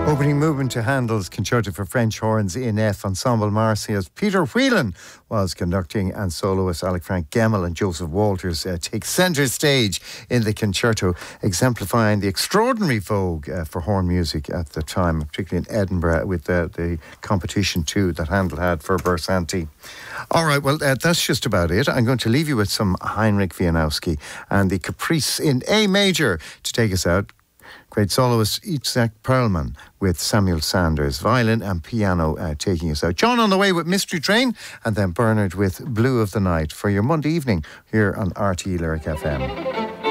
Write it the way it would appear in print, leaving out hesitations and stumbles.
Opening movement to Handel's Concerto for French Horns in F, Ensemble Marseille's Peter Whelan was conducting, and soloists Alec Frank Gemmell and Joseph Walters take centre stage in the concerto, exemplifying the extraordinary vogue for horn music at the time, particularly in Edinburgh, with the competition too that Handel had for Bersanti. All right, well, that's just about it. I'm going to leave you with some Heinrich Wieniawski and the Caprice in A major to take us out. Great soloist Itzhak Perlman with Samuel Sanders, violin and piano taking us out. John on the way with Mystery Train, and then Bernard with Blue of the Night for your Monday evening here on RTE Lyric FM.